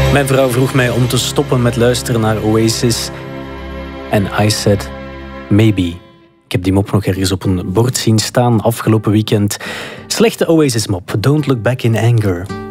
Mijn vrouw vroeg mij om te stoppen met luisteren naar Oasis. En I said, maybe. Ik heb die mop nog ergens op een bord zien staan afgelopen weekend. Slechte Oasis-mop. Don't look back in anger.